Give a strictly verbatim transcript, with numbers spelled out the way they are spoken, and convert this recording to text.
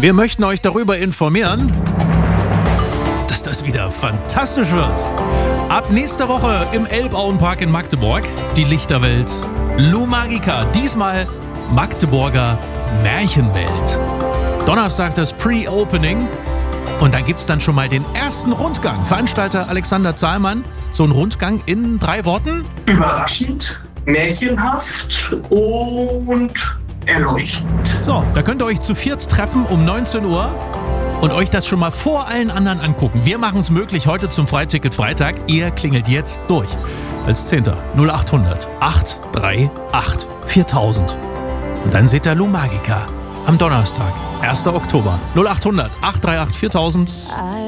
Wir möchten euch darüber informieren, dass das wieder fantastisch wird. Ab nächster Woche im Elbauenpark in Magdeburg die Lichterwelt Lou Magica. Diesmal Magdeburger Märchenwelt. Donnerstag das Pre-Opening. Und da gibt es dann schon mal den ersten Rundgang. Veranstalter Alexander Zahlmann. So ein Rundgang in drei Worten. Überraschend, märchenhaft und erleuchtend. So, da könnt ihr euch zu viert treffen um neunzehn Uhr und euch das schon mal vor allen anderen angucken. Wir machen es möglich heute zum Freiticket Freitag. Ihr klingelt jetzt durch als Zehnter null acht hundert acht drei acht viertausend. Und dann seht ihr Lou Magica am Donnerstag, erster Oktober null acht hundert acht drei acht viertausend.